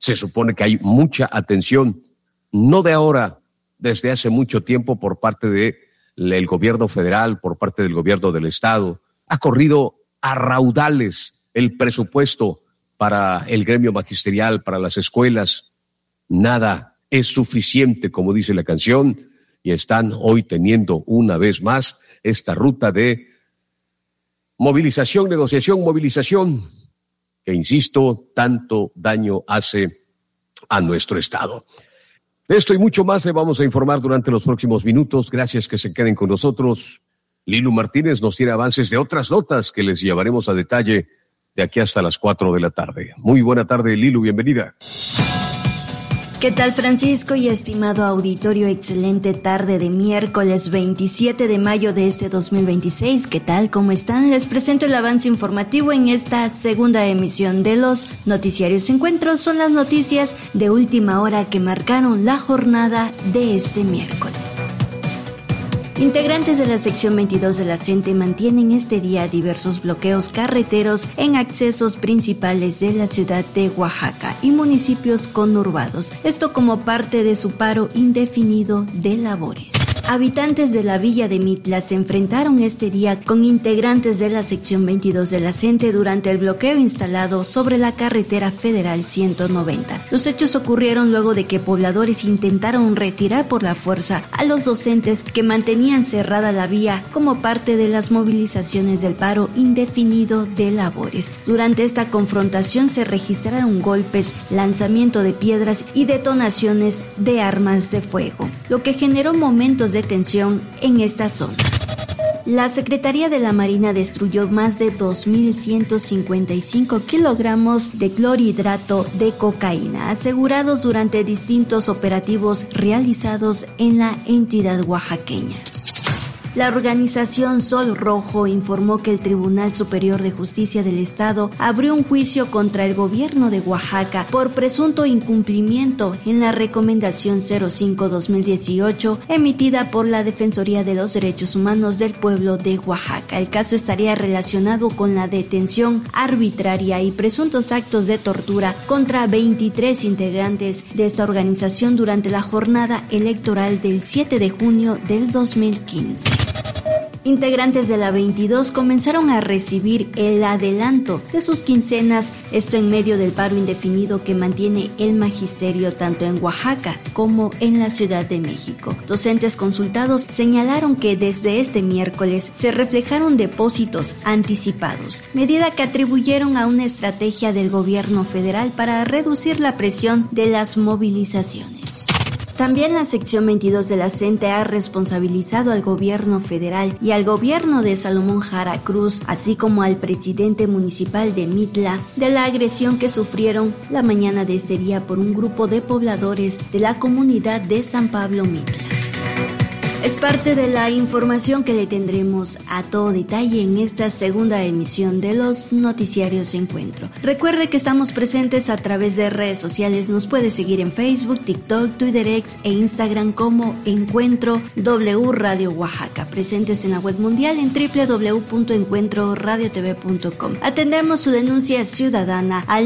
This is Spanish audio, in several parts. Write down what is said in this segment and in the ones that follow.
se supone que hay mucha atención, no de ahora, desde hace mucho tiempo por parte del gobierno federal, por parte del gobierno del estado. Ha corrido a raudales el presupuesto para el gremio magisterial, para las escuelas. Nada es suficiente, como dice la canción, y están hoy teniendo una vez más esta ruta de movilización, movilización, que insisto, tanto daño hace a nuestro estado. De esto y mucho más le vamos a informar durante los próximos minutos. Gracias que se queden con nosotros. Lilu Martínez nos tiene avances de otras notas que les llevaremos a detalle de aquí hasta las 4 de la tarde. Muy buena tarde, Lilu, bienvenida. ¿Qué tal, Francisco y estimado auditorio? Excelente tarde de miércoles 27 de mayo de este 2026. ¿Qué tal? ¿Cómo están? Les presento el avance informativo en esta segunda emisión de los Noticiarios Encuentros. Son las noticias de última hora que marcaron la jornada de este miércoles. Integrantes de la sección 22 de la CENTE mantienen este día diversos bloqueos carreteros en accesos principales de la ciudad de Oaxaca y municipios conurbados. Esto como parte de su paro indefinido de labores. Habitantes de la villa de Mitla se enfrentaron este día con integrantes de la sección 22 de la CENTE durante el bloqueo instalado sobre la carretera federal 190. Los hechos ocurrieron luego de que pobladores intentaron retirar por la fuerza a los docentes que mantenían cerrada la vía como parte de las movilizaciones del paro indefinido de labores. Durante esta confrontación se registraron golpes, lanzamiento de piedras y detonaciones de armas de fuego, lo que generó momentos de tensión en esta zona. La Secretaría de la Marina destruyó más de 2.155 kilogramos de clorhidrato de cocaína, asegurados durante distintos operativos realizados en la entidad oaxaqueña. La organización Sol Rojo informó que el Tribunal Superior de Justicia del Estado abrió un juicio contra el gobierno de Oaxaca por presunto incumplimiento en la Recomendación 05-2018 emitida por la Defensoría de los Derechos Humanos del Pueblo de Oaxaca. El caso estaría relacionado con la detención arbitraria y presuntos actos de tortura contra 23 integrantes de esta organización durante la jornada electoral del 7 de junio del 2015. Integrantes de la 22 comenzaron a recibir el adelanto de sus quincenas, esto en medio del paro indefinido que mantiene el magisterio tanto en Oaxaca como en la Ciudad de México. Docentes consultados señalaron que desde este miércoles se reflejaron depósitos anticipados, medida que atribuyeron a una estrategia del gobierno federal para reducir la presión de las movilizaciones. También la sección 22 de la CENTE ha responsabilizado al gobierno federal y al gobierno de Salomón Jara Cruz, así como al presidente municipal de Mitla, de la agresión que sufrieron la mañana de este día por un grupo de pobladores de la comunidad de San Pablo Mitla. Es parte de la información que le tendremos a todo detalle en esta segunda emisión de los Noticiarios Encuentro. Recuerde que estamos presentes a través de redes sociales. Nos puede seguir en Facebook, TikTok, Twitter X e Instagram como Encuentro W Radio Oaxaca. Presentes en la web mundial en www.encuentroradiotv.com. Atendemos su denuncia ciudadana al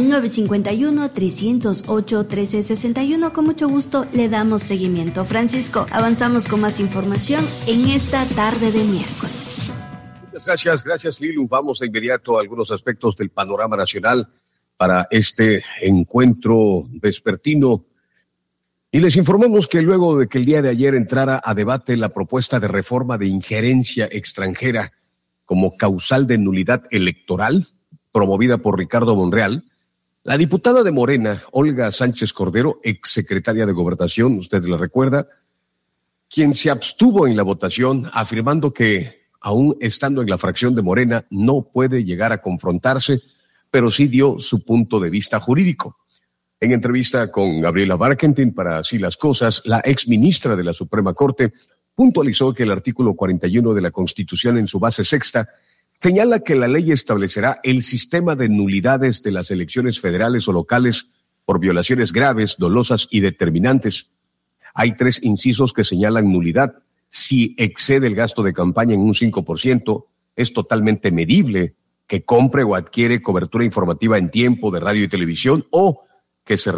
951-308-1361. Con mucho gusto le damos seguimiento. Francisco, avanzamos con más información en esta tarde de miércoles. Muchas gracias Lilu. Vamos de inmediato a algunos aspectos del panorama nacional para este encuentro vespertino. Y les informamos que luego de que el día de ayer entrara a debate la propuesta de reforma de injerencia extranjera como causal de nulidad electoral, promovida por Ricardo Monreal, la diputada de Morena, Olga Sánchez Cordero, exsecretaria de Gobernación, usted la recuerda, quien se abstuvo en la votación, afirmando que, aún estando en la fracción de Morena, no puede llegar a confrontarse, pero sí dio su punto de vista jurídico. En entrevista con Gabriela Barkentin para Así las Cosas, la exministra de la Suprema Corte puntualizó que el artículo 41 de la Constitución en su base sexta señala que la ley establecerá el sistema de nulidades de las elecciones federales o locales por violaciones graves, dolosas y determinantes. Hay 3 incisos que señalan nulidad. Si excede el gasto de campaña en un 5%, es totalmente medible que compre o adquiere cobertura informativa en tiempo de radio y televisión o que se